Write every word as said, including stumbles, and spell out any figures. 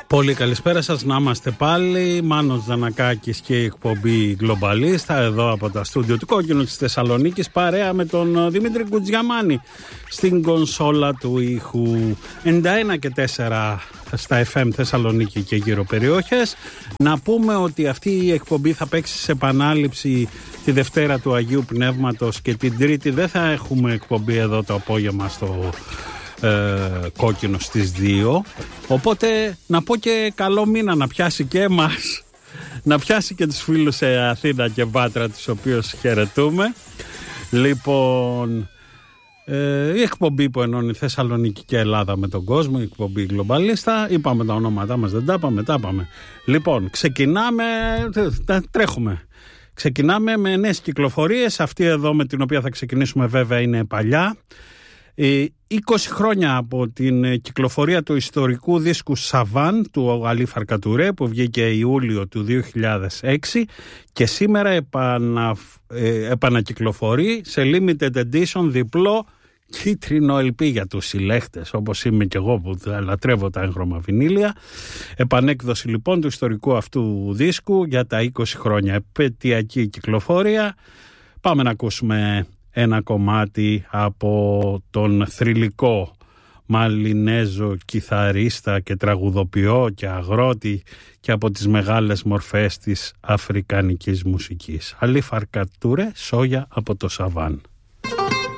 Πολύ καλησπέρα σας, να είμαστε πάλι. Μάνος Δανακάκης και η εκπομπή Γκλομπαλίστα εδώ από τα στούντιο του Κόκκινου της Θεσσαλονίκης, παρέα με τον Δημήτρη Κουτζιαμάνη στην κονσόλα του ήχου. ενενήντα ένα και τέσσερα στα εφ εμ Θεσσαλονίκη και γύρω περιοχές. Να πούμε ότι αυτή η εκπομπή θα παίξει σε επανάληψη τη Δευτέρα του Αγίου Πνεύματος και την Τρίτη δεν θα έχουμε εκπομπή εδώ το απόγευμα στο Ε, Κόκκινο στις δύο. Οπότε να πω και καλό μήνα να πιάσει και εμάς, να πιάσει και τους φίλους σε Αθήνα και Πάτρα, τους οποίους χαιρετούμε. Λοιπόν, ε, η εκπομπή που ενώνει Θεσσαλονίκη και Ελλάδα με τον κόσμο, η εκπομπή Γκλομπαλίστα. Είπαμε τα ονόματά μας, δεν τα είπαμε, τα είπαμε. Λοιπόν, ξεκινάμε, τρέχουμε. Ξεκινάμε με νέες κυκλοφορίες. Αυτή εδώ με την οποία θα ξεκινήσουμε βέβαια είναι παλιά. είκοσι χρόνια από την κυκλοφορία του ιστορικού δίσκου Σαβάν του Αλή Φαρκατουρέ που βγήκε Ιούλιο του δύο χιλιάδες έξι και σήμερα επανα, ε, επανακυκλοφορεί σε limited edition διπλό κίτρινο ελ πι για τους συλλέχτες όπως είμαι και εγώ που λατρεύω τα έγχρωμα βινίλια. Επανέκδοση λοιπόν του ιστορικού αυτού δίσκου για τα είκοσι χρόνια, επαιτειακή κυκλοφορία. Πάμε να ακούσουμε ένα κομμάτι από τον θρυλικό Μαλινέζο κιθαρίστα και τραγουδοποιό και αγρότη και από τις μεγάλες μορφές της αφρικανικής μουσικής. Αλή Φαρκατουρέ, Σόγια από το Σαβάν.